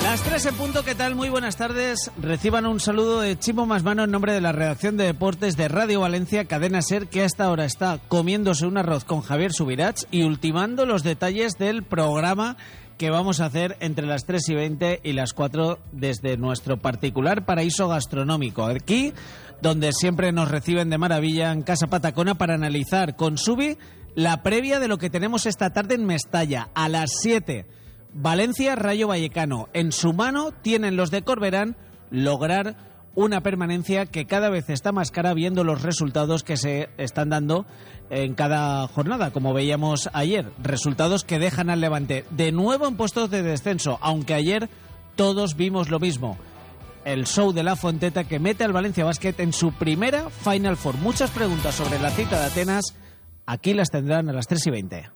Las 3 en punto, ¿qué tal? Muy buenas tardes. Reciban un saludo de Chimo Masmano en nombre de la redacción de deportes de Radio Valencia, Cadena SER, que hasta ahora está comiéndose un arroz con Javier Subirats y ultimando los detalles del programa que vamos a hacer entre las 3:20 y las 4 desde nuestro particular paraíso gastronómico. Aquí, donde siempre nos reciben de maravilla en Casa Patacona para analizar con Subi la previa de lo que tenemos esta tarde en Mestalla a las 7. Valencia, Rayo Vallecano. En su mano tienen los de Corberán lograr una permanencia que cada vez está más cara viendo los resultados que se están dando en cada jornada, como veíamos ayer. Resultados que dejan al Levante de nuevo en puestos de descenso, aunque ayer todos vimos lo mismo. El show de la Fonteta que mete al Valencia Basket en su primera Final Four. Muchas preguntas sobre la cita de Atenas, aquí las tendrán a las 3:20.